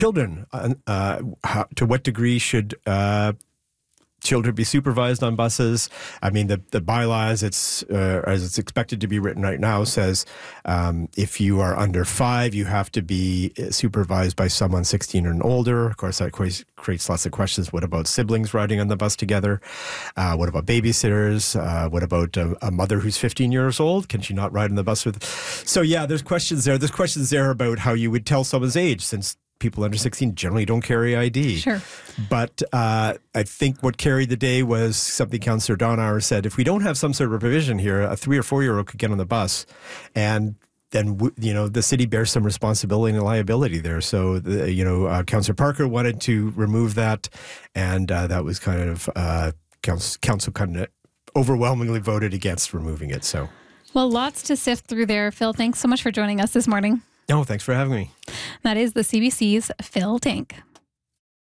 children. To what degree should children be supervised on buses? I mean, the bylaws, as it's expected to be written right now, says if you are under 5, you have to be supervised by someone 16 and older. Of course, that creates lots of questions. What about siblings riding on the bus together? What about babysitters? What about a mother who's 15 years old? Can she not ride on the bus with? So yeah, there's questions there. There's questions there about how you would tell someone's age, since people under 16 generally don't carry ID. Sure. But I think what carried the day was something Councillor Donauer said. If we don't have some sort of provision here, a 3 or 4-year-old could get on the bus, and then the city bears some responsibility and liability there. So Councillor Parker wanted to remove that, and that was kind of council kind of overwhelmingly voted against removing it. So, well, lots to sift through there. Phil, thanks so much for joining us this morning. No, thanks for having me. That is the CBC's Phil Tank.